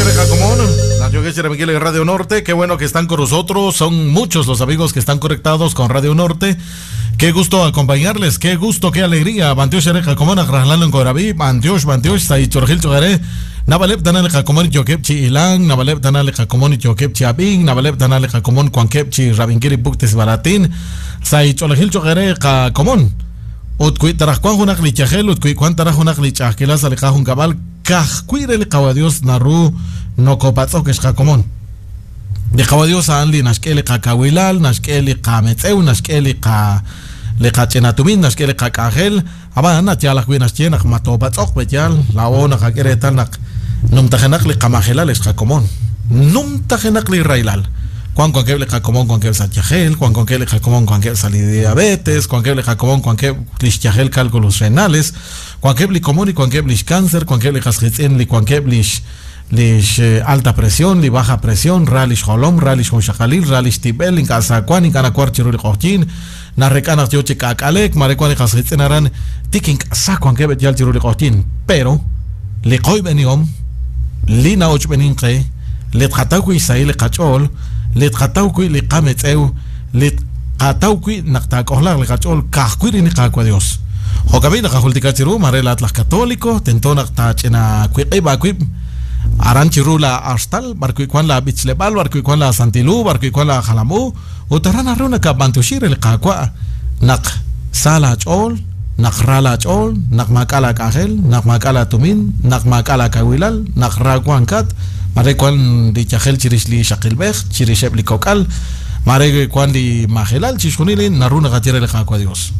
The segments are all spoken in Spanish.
Miguel Radio Norte, qué bueno que están con nosotros, son muchos los amigos que están conectados con Radio Norte, qué gusto acompañarles, qué gusto, qué alegría. Bantios Ereja Comón, Agrahlano en Coraví, Bantios, Sai Chorgil Chogare, Navalep Danale Jacomón, Yokepchi Ilang, Navalep Danale Jacomón, Yokepchi Abing, Navalep Danale Jacomón, Juanquepchi, Rabingiri Buktes Baratín, Sai Chorgil Chogare, Jacomón. Utkuit Tarajcuan Junak Lichagel, Utkuit Juan Tarajunak Lichagelas Alejajun Cabal, Cajcuire el Cabadios Naru, no copatzo que es Jacomón. De Cabadios Anli, Nashkele Cacahuilal, Nashkele Cametzeu, Nashkele Chenatumin, Nashkele Cacagel, Abana, Tiala Huinas Chenak, Matopatzo, Petial, La Ona, Jaqueretanak, Numtajenak le Camagelal es Jacomón, Numtajenak le Railal. Juan Conqueble Jacomón, Conqueble Sanchagel, Juan Conqueble Jacomón, Conqueble Salida de Diabetes, Conqueble Jacomón, Conqueble Lichagel, cálculos renales, Conqueble Común y Conqueble Cáncer, Conqueble Jasritzen, li Conqueble alta presión, li baja presión, Ralish Holom, Ralish Hoshakalil, Ralish Tibel, in Casacuan, in Canacuarchirul Hojin, Narrecanas Yoche Cacalec, Marecuan y Jasritzen Aran, Tiking Sa Conqueble Yalchirul Hojin, pero, le Coy Beniom, Lina Och Beninque, le Tataku Isail Cachol, let Hatauqui le Cametzeu, let Hatauqui Nactacola, le Cachol, Cajuiri ni Cacuadios. Jocabina Cajulticachiru, Marela Atlas Católico, Tentona Tachena Quiba Quib, Aranchirula Arstal, Barquiquan la Bichlebal, Barquiquan la Santilú, Barquiquan la Jalamu, Utarana Runa Cabantushir, el Cacua, Nak Sala Chol, Nak Rala Chol, Nak Macala Cajel, Nak Macala Tumin, Nak Macala Cahuilal, Nak Raguan Cat. Mare cuan di chagel chirisli shakilbech, chirishebli cocal, mare cuan di magelal, chishunili, naruna gatire le jaco a Dios.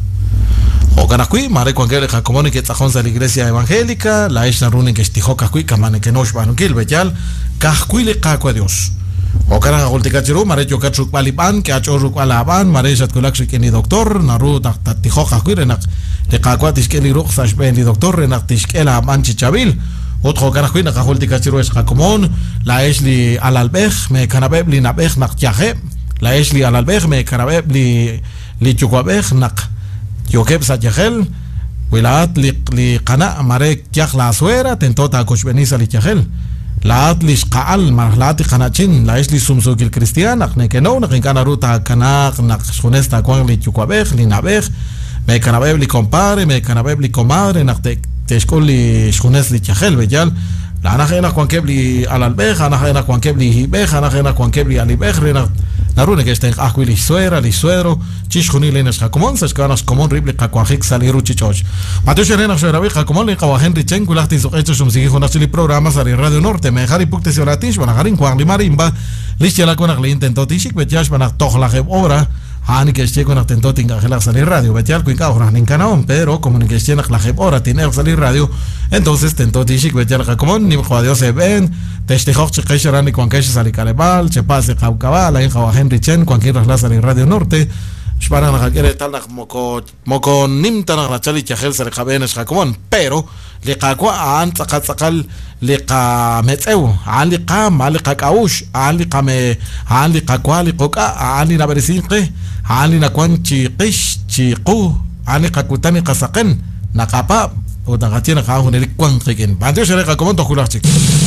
O canacui, mare cuan que le jacomone que tajonza la iglesia evangélica, la es naruna que estijoca camane que nos van quil bechal, cajcui le jaco a Dios. O cana golticachiru, mare chocachuk palipan, que achoruk alaban, mare shatkulakshi que ni doctor, naru tatijoca cuirenak, le jaco a tisqueli ruxash ben ni doctor, renak tisquela manchichabil. Otro carajuina cajolti cachiru es Jacomón, la esli al albej, me canabeb li nabej nak yaje, la esli al albej, me canabeb li chukwabej nak yokeb sa yagel, wilaat li cana marek yag la suera, tentota cochbeniza li yagel, laat li shkaal, marlaati canachin, la esli sumsukil cristianak, ne que no, nak incana ruta canak, nak shunesta kwang li chukwabej, li nabej, me canabeb li compare, me canabeb li comadre, nak تشكل لي شخونس لي تشخل بجال لا انا خينا كون كبلي على البخ انا خينا كون كبلي بخ انا خينا كون كبلي على البخ رينا نارونه que estén aqui li suera li suero chishkhuni lenes Jacomón se canas común rible cacuajic saliru chichoch Mateo Serena suera vi Jacomón le cawa Henry Chen kulachti so hecho sum sigi jonas li programas ari Radio Norte me jari pukte solatish bana garin kwang li marimba lichela con le intento tishik betyash bana tokhla ge obra Hani que esté con atento tinga que la salir radio, vete al cuica ahora ni canón, pero como ni que esté la hora tiene salir radio, entonces tento tishik vete al como ni jugador se ven, te estijo que serán ni con que salir calebal, se pase cabal, ahí Jawa Henry Chen, cualquier la salir radio norte, para la quiere tal moco nimta la chali chagel se jaben es jacomón, pero le cacua an sakal le cametzeu, an le cam, an le cacaush, an le came, an le cacua le coca, an le naberesinque. Ali na kwan chiqish chiqu ali qakutani qasaqen naqapa o tagatina qahun el kwan qikin bantu shere qakon to kulachik